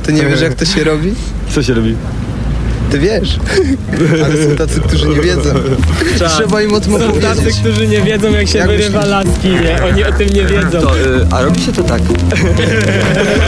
Ty nie wiesz, jak to się robi? Co się robi? Ty wiesz. Ale są tacy, którzy nie wiedzą. Trzeba im o tym Są tacy, opowiedzieć. którzy nie wiedzą, jak się Jak wyrywa laski, nie? Oni o tym nie wiedzą. A robi się to tak.